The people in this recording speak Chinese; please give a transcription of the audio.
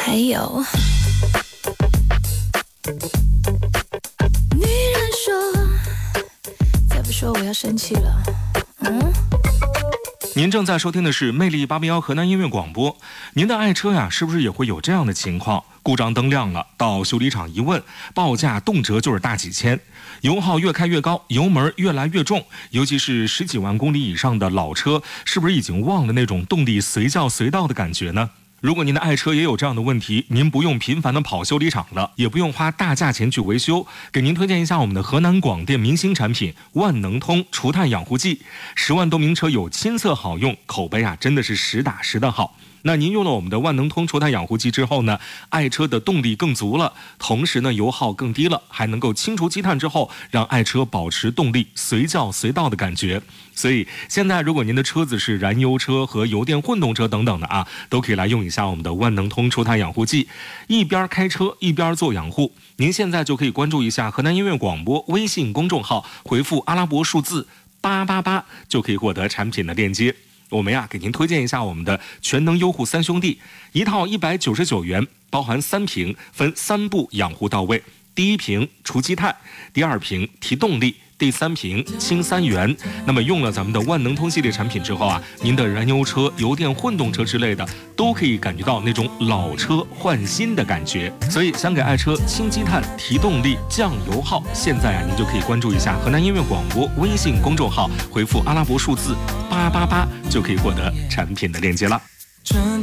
还有女人说，再不说我要生气了。 您正在收听的是魅力881河南音乐广播。您的爱车呀，是不是也会有这样的情况？故障灯亮了，到修理厂一问，报价动辄就是大几千，油耗越开越高，油门越来越重，尤其是10几万公里以上的老车，是不是已经忘了那种动力随叫随到的感觉呢？如果您的爱车也有这样的问题，您不用频繁的跑修理厂了，也不用花大价钱去维修，给您推荐一下我们的河南广电明星产品万能通除碳养护剂，10万多名车友亲测好用，口碑啊真的是实打实的好。那您用了我们的万能通除碳养护剂之后呢，爱车的动力更足了，同时呢油耗更低了，还能够清除积碳之后，让爱车保持动力随叫随到的感觉。所以现在如果您的车子是燃油车和油电混动车等等的啊，都可以来用一下我们的万能通除碳养护剂，一边开车一边做养护。您现在就可以关注一下河南音乐广播微信公众号，回复阿拉伯数字888就可以获得产品的链接。我们呀，给您推荐一下我们的全能优护3兄弟，一套199元，包含3瓶，分3步养护到位。第一瓶除积碳，第二瓶提动力，第3瓶清3元。那么用了咱们的万能通系列产品之后啊，您的燃油车、油电混动车之类的，都可以感觉到那种老车换新的感觉。所以想给爱车清积碳、提动力、降油耗，现在啊，您就可以关注一下河南音乐广播微信公众号，回复阿拉伯数字888就可以获得产品的链接了。 春